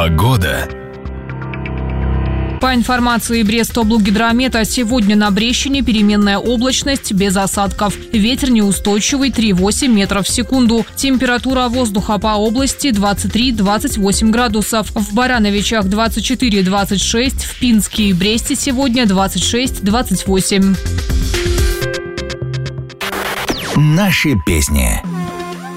Погода. По информации Брестоблгидромета, сегодня на Брещине переменная облачность без осадков. Ветер неустойчивый 3,8 метров в секунду. Температура воздуха по области 23-28 градусов. В Барановичах 24-26, в Пинске и Бресте сегодня 26-28. Наши песни.